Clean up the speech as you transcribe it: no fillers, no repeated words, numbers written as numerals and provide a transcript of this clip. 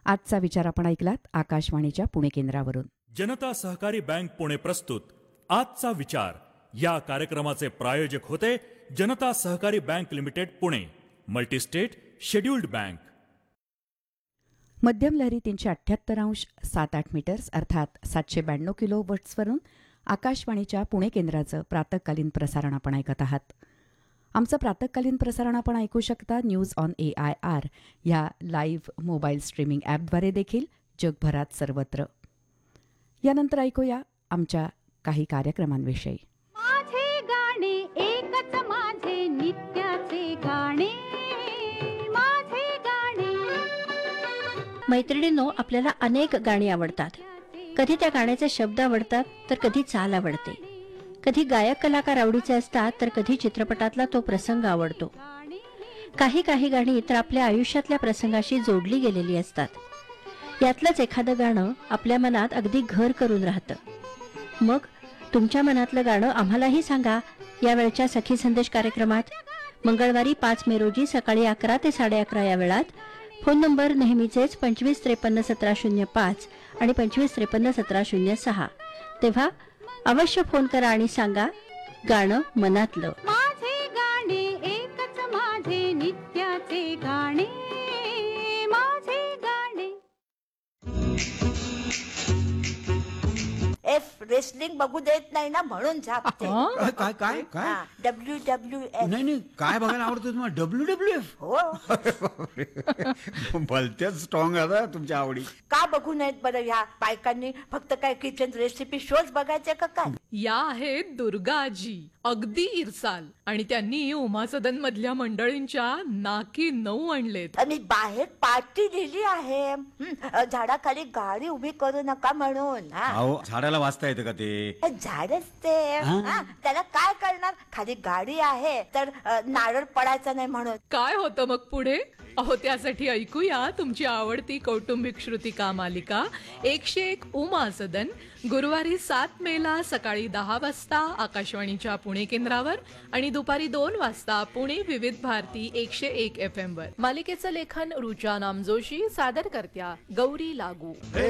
आजचा विचार आपण ऐकलात आकाशवाणीच्या पुणे केंद्रावरून. जनता सहकारी बँक पुणे प्रस्तुत आजचा विचार या कार्यक्रमाचे प्रायोजक होते जनता सहकारी bank limited Pune, multi-state scheduled bank. मध्यम लहरी 378.7 मीटर्स अर्थात 792 किलो वट्सवरून आकाशवाणीच्या पुणे केंद्राचं प्रातःकालीन प्रसारण आपण ऐकत आहात. आमचं प्रातःकालीन प्रसारण आपण ऐकू शकता न्यूज ऑन AIR या लाईव्ह मोबाईल स्ट्रीमिंग ॲपद्वारे देखील जगभरात सर्वत्र. यानंतर ऐकूया आमच्या काही कार्यक्रमांविषयी. माझे गाणे एकच माझे नित्याचे गाणे, माझे गाणे. मैत्रिणींनो, आपल्याला अनेक गाणी आवडतात. कधी त्या गाण्याचे शब्द आवडतात तर कधी चाल आवडते. कधी गायक कलाकार आवडीचे असतात तर कधी चित्रपटातला तो प्रसंग आवडतो. काही गाणी तर आपल्या आयुष्यातल्या प्रसंगाशी जोडली गेलेली असतात. यातलंच एखादं गाणं आपल्या मनात अगदी घर करून राहतं. मग तुमच्या मनातलं गाणं आम्हालाही सांगा या वेळच्या सखी संदेश कार्यक्रमात. मंगळवारी 5 मे रोजी सकाळी 11 ते 11:30 या वेळात. फोन नंबर नेहमीचेच 25531705 आणि 25531706. तेव्हा अवश्य फोन करा आणि सांगा गाणं मनातलं. माझे गाणे एकच माझे नित्याचे गाणे, माझे गाणे. रेसलिंग बघू देत नाही ना म्हणून झापते. काय काय काय WWF. नाही काय बघायला आवडतं तुम्हाला? WWF? हो. भलत्याच स्ट्रॉंग आहे तुमच्या आवडी. का बघू नयेत बरं? ह्या बायकांनी फक्त काय किचन रेसिपी शोज बघायचे का काय? या आहेत दुर्गा आजी, अगदी इरसाल, आणि त्यांनी उमा सदन मधल्या मंडळींच्या नाकी 9 आणलेत. आणि बाहेर पार्टी लिहिली आहे, झाडाखाली गाडी उभी करू नका म्हणून. अहो, झाडाला वाचता येतं का ते? झाडच ते. त्याला काय करणार? खाली गाडी आहे तर नारळ पडायचा नाही म्हणून. काय होतं मग पुढे? अहो, त्यासाठी ऐकूया तुमची आवडती कौटुंबिक श्रुतिका मालिका 101 उमा सदन, गुरुवारी 7 मेला सकाळी 10 वाजता आकाशवाणीच्या पुणे केंद्रावर आणि दुपारी 2 वाजता पुणे विविध भारती 101 FM वर. मालिकेचं लेखन रुचा नामजोशी, सादर करत्या गौरी लागू.